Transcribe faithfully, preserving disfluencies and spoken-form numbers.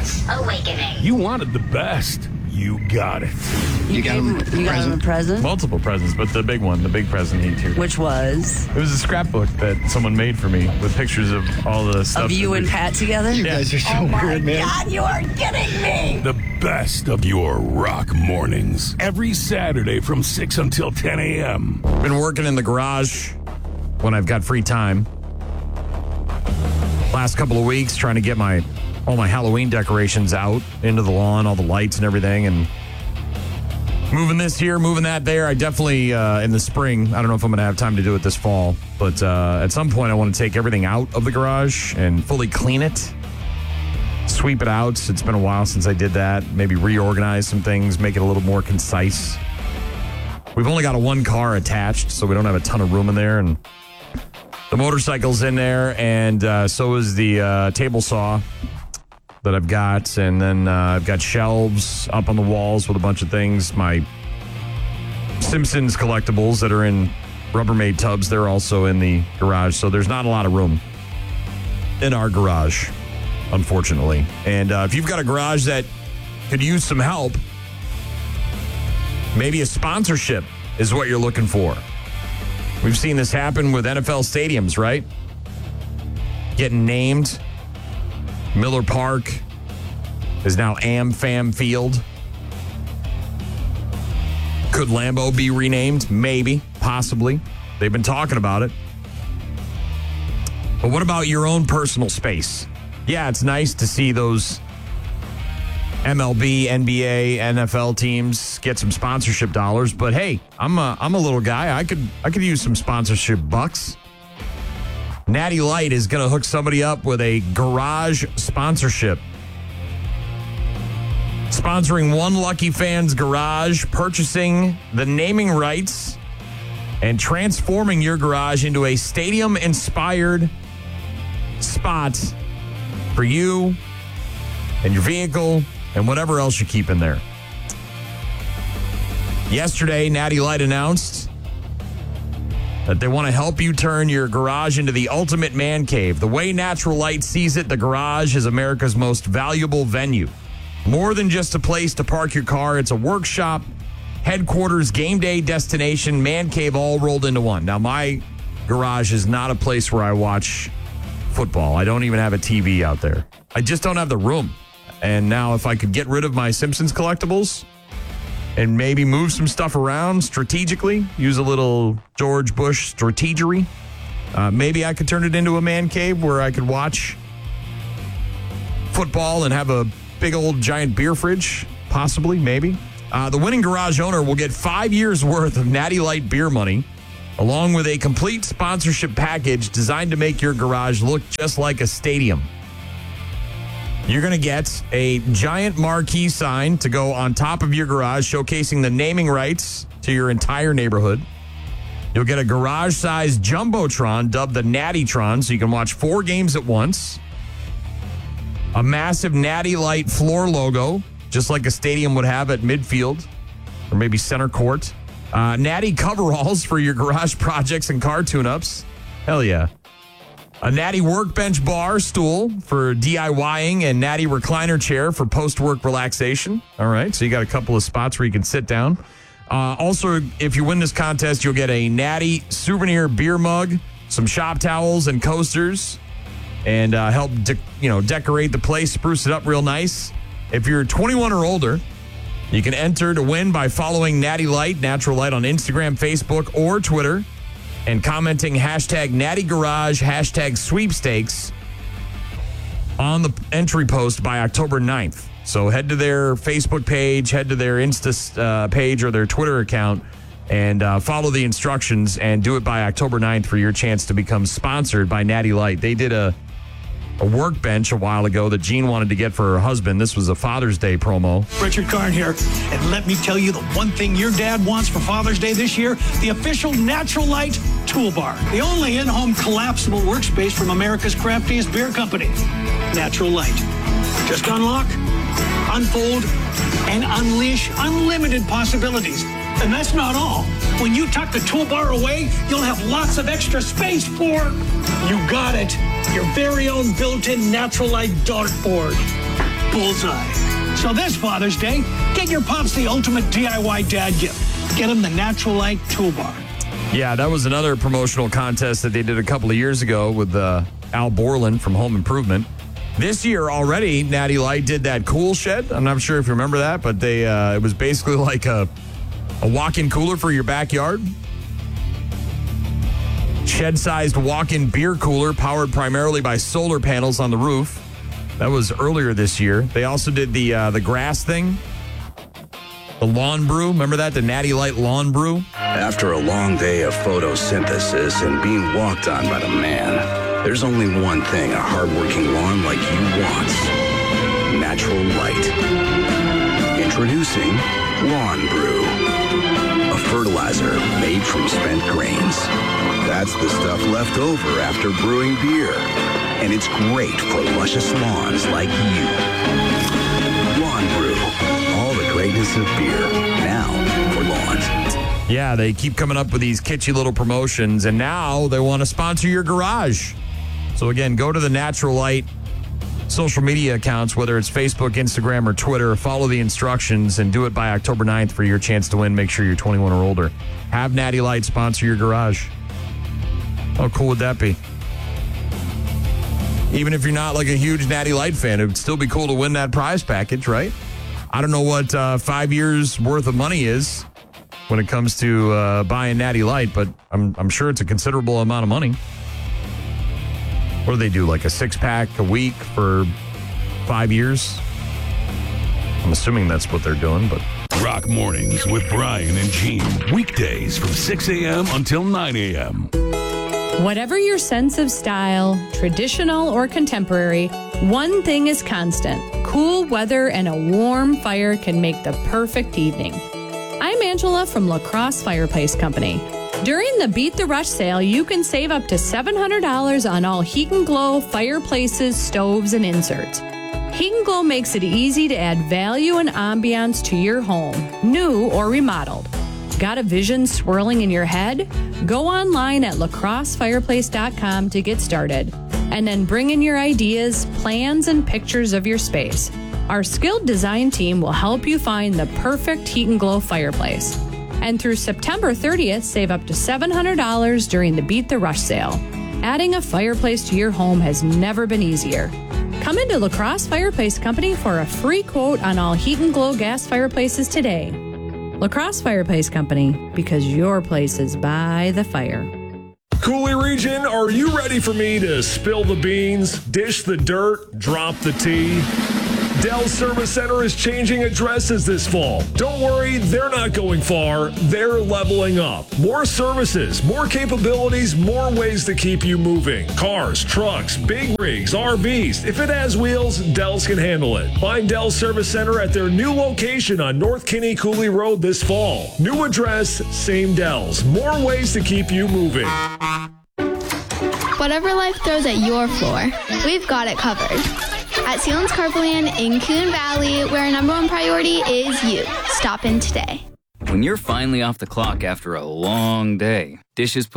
Awakening. You wanted the best. You got it. You, you got him You got him a present? multiple presents, but the big one, the big present he too. Which was? It was a scrapbook that someone made for me with pictures of all the stuff. Of you and Pat together? You guys are so oh weird, man. God, you are kidding me. The best of your rock mornings. Every Saturday from six until ten a.m. Been working in the garage when I've got free time. Last couple of weeks trying to get my all my Halloween decorations out into the lawn, all the lights and everything, and moving this here, moving that there. I definitely, uh, in the spring, I don't know if I'm going to have time to do it this fall, but uh, at some point I want to take everything out of the garage and fully clean it, sweep it out. It's been a while since I did that. Maybe reorganize some things, make it a little more concise. We've only got a one car attached, so we don't have a ton of room in there, and the motorcycle's in there, and uh, so is the uh, table saw that I've got, and then uh, I've got shelves up on the walls with a bunch of things. My Simpsons collectibles that are in Rubbermaid tubs, they're also in the garage, so there's not a lot of room in our garage, unfortunately. And uh, if you've got a garage that could use some help, maybe a sponsorship is what you're looking for. We've seen this happen with N F L stadiums, right? Getting named. Miller Park is now AmFam Field. Could Lambeau be renamed? Maybe, possibly. They've been talking about it. But what about your own personal space? Yeah, it's nice to see those M L B, N B A, N F L teams get some sponsorship dollars, but hey, I'm a I'm a little guy. I could I could use some sponsorship bucks. Natty Light is going to hook somebody up with a garage sponsorship. Sponsoring one lucky fan's garage, purchasing the naming rights, and transforming your garage into a stadium-inspired spot for you and your vehicle and whatever else you keep in there. Yesterday, Natty Light announced that they want to help you turn your garage into the ultimate man cave. The way Natural Light sees it, the garage is America's most valuable venue. More than just a place to park your car, it's a workshop, headquarters, game day destination, man cave all rolled into one. Now, my garage is not a place where I watch football. I don't even have a T V out there. I just don't have the room. And now if I could get rid of my Simpsons collectibles and maybe move some stuff around strategically, use a little George Bush strategery, uh, maybe I could turn it into a man cave where I could watch football and have a big old giant beer fridge, possibly, maybe. Uh, the winning garage owner will get five years worth of Natty Light beer money, along with a complete sponsorship package designed to make your garage look just like a stadium. You're going to get a giant marquee sign to go on top of your garage, showcasing the naming rights to your entire neighborhood. You'll get a garage-sized Jumbotron dubbed the Nattytron, so you can watch four games at once. A massive Natty Light floor logo, just like a stadium would have at midfield or maybe center court. Uh, Natty coveralls for your garage projects and car tune-ups. Hell yeah. A Natty workbench bar stool for DIYing and Natty recliner chair for post-work relaxation. All right, so you got a couple of spots where you can sit down. Uh, also, if you win this contest, you'll get a Natty souvenir beer mug, some shop towels and coasters, and uh, help de- you know decorate the place, spruce it up real nice. If you're twenty-one or older, you can enter to win by following Natty Light, Natural Light on Instagram, Facebook, or Twitter, and commenting hashtag Natty Garage, hashtag sweepstakes on the entry post by October ninth. So head to their Facebook page, head to their Insta uh, page or their Twitter account, and uh, follow the instructions and do it by October ninth for your chance to become sponsored by Natty Light. They did a, a workbench a while ago that Jean wanted to get for her husband. This was a Father's Day promo. Richard Karn here, and let me tell you the one thing your dad wants for Father's Day this year, the official Natural Light Toolbar, the only in-home collapsible workspace from America's craftiest beer company, Natural Light. Just unlock, unfold, and unleash unlimited possibilities. And that's not all. When you tuck the toolbar away, you'll have lots of extra space for, you got it, your very own built-in Natural Light dartboard. bullseye. So this Father's Day, get your pops the ultimate D I Y dad gift. Get him the Natural Light Toolbar. Yeah, that was another promotional contest that they did a couple of years ago with uh, Al Borland from Home Improvement. This year already, Natty Light did that Cool Shed. I'm not sure if you remember that, but they uh, it was basically like a, a walk-in cooler for your backyard. Shed-sized walk-in beer cooler powered primarily by solar panels on the roof. That was earlier this year. They also did the uh, the grass thing. The lawn brew. Remember that? The Natty Light lawn brew? After a long day of photosynthesis and being walked on by the man, there's only one thing a hardworking lawn like you wants. Natural Light. Introducing Lawn Brew. A fertilizer made from spent grains. That's the stuff left over after brewing beer. And it's great for luscious lawns like you. Lawn Brew. All the greatness of beer. Now for lawns. Yeah, they keep coming up with these kitschy little promotions, and now they want to sponsor your garage. So again, go to the Natural Light social media accounts, whether it's Facebook, Instagram, or Twitter. Follow the instructions and do it by October ninth for your chance to win. Make sure you're twenty-one or older. Have Natty Light sponsor your garage. How cool would that be? Even if you're not like a huge Natty Light fan, it would still be cool to win that prize package, right? I don't know what uh, five years worth of money is when it comes to uh, buying Natty Light, but I'm, I'm sure it's a considerable amount of money. What do they do, like a six-pack a week for five years? I'm assuming that's what they're doing, but... Rock Mornings with Brian and Gene. Weekdays from six a.m. until nine a.m. Whatever your sense of style, traditional or contemporary, one thing is constant. Cool weather and a warm fire can make the perfect evening. I'm Angela from La Crosse Fireplace Company. During the Beat the Rush sale, you can save up to seven hundred dollars on all Heat and Glow fireplaces, stoves, and inserts. Heat and Glow makes it easy to add value and ambiance to your home, new or remodeled. Got a vision swirling in your head? Go online at la crosse fireplace dot com to get started, and then bring in your ideas, plans, and pictures of your space. Our skilled design team will help you find the perfect Heat and Glow fireplace. And through September thirtieth, save up to seven hundred dollars during the Beat the Rush sale. Adding a fireplace to your home has never been easier. Come into La Crosse Fireplace Company for a free quote on all Heat and Glow gas fireplaces today. La Crosse Fireplace Company, because your place is by the fire. Cooley region, are you ready for me to spill the beans, dish the dirt, drop the tea? Dell's Service Center is changing addresses this fall. Don't worry, they're not going far. They're leveling up. More services, more capabilities, more ways to keep you moving. Cars, trucks, big rigs, R Vs. If it has wheels, Dell's can handle it. Find Dell's Service Center at their new location on North Kinney Cooley Road this fall. New address, same Dell's. More ways to keep you moving. Whatever life throws at your floor, we've got it covered. At Sealands Carpoland in Coon Valley, where our number one priority is you. Stop in today. When you're finally off the clock after a long day, dishes